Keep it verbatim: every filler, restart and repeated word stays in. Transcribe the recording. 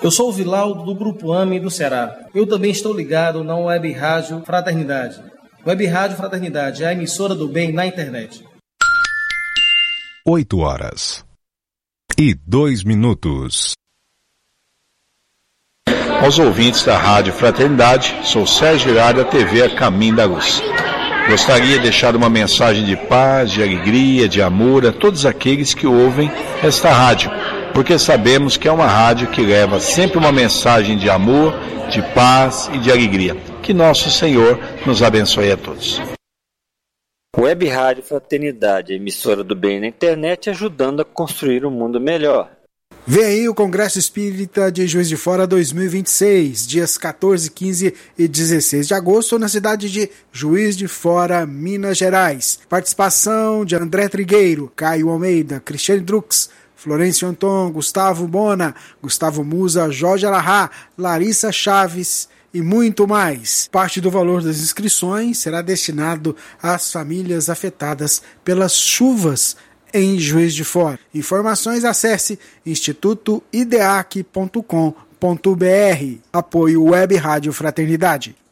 Eu sou o Vilaldo do Grupo A M E do Ceará. Eu também estou ligado na Web Rádio Fraternidade. Web Rádio Fraternidade é a emissora do bem na internet. oito horas e dois minutos. Aos ouvintes da Rádio Fraternidade, sou Sérgio Girardi, da T V A Caminho da Luz. Gostaria de deixar uma mensagem de paz, de alegria, de amor a todos aqueles que ouvem esta rádio, porque sabemos que é uma rádio que leva sempre uma mensagem de amor, de paz e de alegria. Que nosso Senhor nos abençoe a todos. Web Rádio Fraternidade, emissora do bem na internet, ajudando a construir um mundo melhor. Vem aí o Congresso Espírita de Juiz de Fora dois mil e vinte e seis, dias quatorze, quinze e dezesseis de agosto, na cidade de Juiz de Fora, Minas Gerais. Participação de André Trigueiro, Caio Almeida, Cristiane Drux, Florencio Anton, Gustavo Bona, Gustavo Musa, Jorge Alahá, Larissa Chaves e muito mais. Parte do valor das inscrições será destinado às famílias afetadas pelas chuvas em Juiz de Fora. Informações, acesse instituto ideac ponto com ponto br. Apoio Web Rádio Fraternidade.